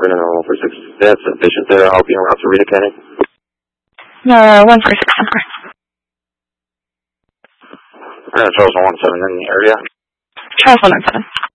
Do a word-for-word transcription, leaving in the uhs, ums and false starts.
Brandon on one four six. That's a patient there. I'll be around to Rita County. No, one four six number. Uh, Charles one one seven in the area. Charles one one seven.